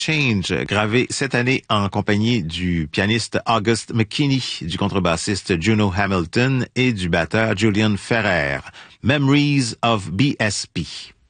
Change, gravé cette année en compagnie du pianiste August McKinney, du contrebassiste Juno Hamilton et du batteur Julian Ferrer. Memories of BSP.